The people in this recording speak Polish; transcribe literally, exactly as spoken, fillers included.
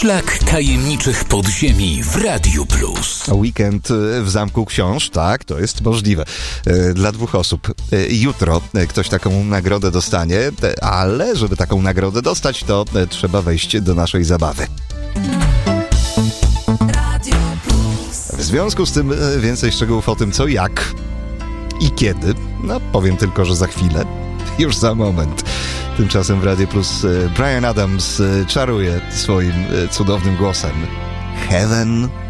Szlak tajemniczych podziemi w Radiu Plus. Weekend w Zamku Książ, tak, to jest możliwe. Dla dwóch osób. Jutro ktoś taką nagrodę dostanie, ale żeby taką nagrodę dostać, to trzeba wejść do naszej zabawy. W związku z tym więcej szczegółów o tym, co, jak i kiedy, no powiem tylko, że za chwilę, już za moment. Tymczasem w Radio Plus Bryan Adams czaruje swoim cudownym głosem. Heaven